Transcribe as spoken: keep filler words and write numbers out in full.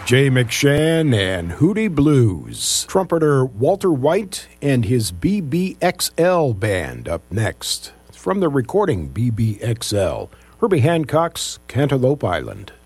Jay McShann and Hootie Blues. Trumpeter Walter White and his B B X L band up next. From the recording B B X L, Herbie Hancock's Cantaloupe Island.